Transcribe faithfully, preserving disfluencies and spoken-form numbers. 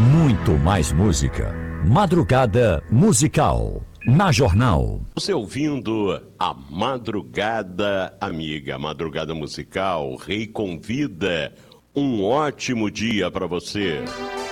muito mais música. Madrugada Musical, na Jornal. Você ouvindo a Madrugada Amiga, Madrugada Musical, Rei convida. Um ótimo dia para você.